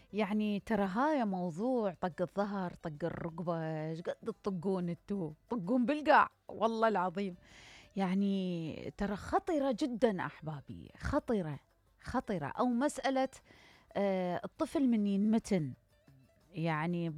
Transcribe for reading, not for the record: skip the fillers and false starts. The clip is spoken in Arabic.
يعني ترى هاي موضوع طق الظهر، طق الركبة، ايش قد تطقون انتو؟ طقون بالقاع والله العظيم. يعني ترى خطرة جدا أحبابي، خطرة، خطرة. أو مسألة الطفل من ينمتن، يعني